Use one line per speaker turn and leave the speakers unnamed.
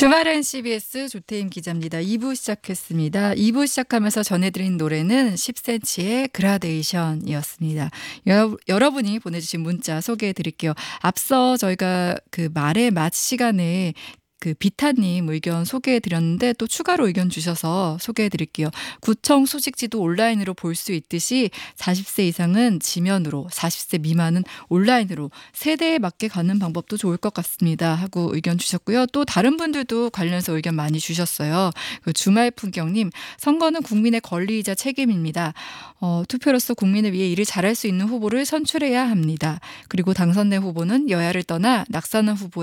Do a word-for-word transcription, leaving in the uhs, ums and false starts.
주말엔 씨비에스 조태임 기자입니다. 이 부 시작했습니다. 이 부 시작하면서 전해드린 노래는 십 센티미터의 그라데이션이었습니다. 여, 여러분이 보내주신 문자 소개해드릴게요. 앞서 저희가 그 말의 맛 시간에 그 비타님 의견 소개해드렸는데 또 추가로 의견 주셔서 소개해드릴게요. 구청 소식지도 온라인으로 볼 수 있듯이 사십 세 이상은 지면으로, 사십 세 미만은 온라인으로 세대에 맞게 가는 방법도 좋을 것 같습니다 하고 의견 주셨고요. 또 다른 분들도 관련해서 의견 많이 주셨어요. 그 주말 풍경님, 선거는 국민의 권리이자 책임입니다. 어, 투표로서 국민을 위해 일을 잘할 수 있는 후보를 선출해야 합니다. 그리고 당선된 후보는 여야를 떠나 낙선한 후보